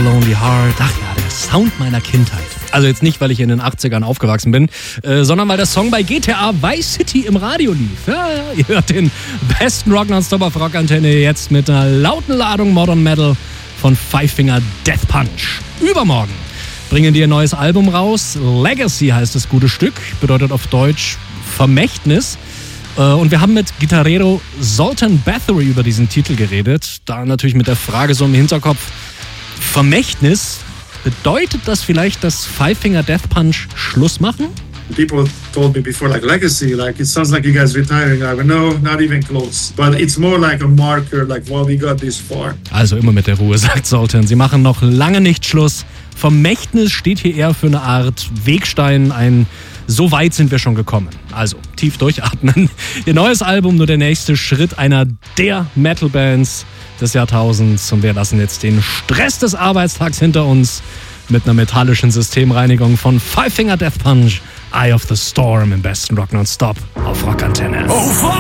Lonely Heart. Ach ja, der Sound meiner Kindheit. Also jetzt nicht, weil ich in den 80ern aufgewachsen bin, sondern weil der Song bei GTA Vice City im Radio lief. Ja, ihr hört den besten Rock nonstop auf Rockantenne jetzt mit einer lauten Ladung Modern Metal von Five Finger Death Punch. Übermorgen bringen die ein neues Album raus. Legacy heißt das gute Stück, bedeutet auf Deutsch Vermächtnis. Und wir haben mit Gitarrero Zoltan Bathory über diesen Titel geredet. Da natürlich mit der Frage so im Hinterkopf, Vermächtnis, bedeutet das vielleicht, dass Five Finger Death Punch Schluss machen? People told me before, like legacy, like it sounds like you guys retiring. I go, no, not even close. But it's more like a marker, like well, we got this far. Also immer mit der Ruhe, sagt Zoltan. Sie machen noch lange nicht Schluss. Vermächtnis steht hier eher für eine Art Wegstein, ein so weit sind wir schon gekommen. Also tief durchatmen. Ihr neues Album, nur der nächste Schritt einer der Metal-Bands des Jahrtausends. Und wir lassen jetzt den Stress des Arbeitstags hinter uns mit einer metallischen Systemreinigung von Five Finger Death Punch, Eye of the Storm im besten Rock nonstop auf Rockantenne. Oh,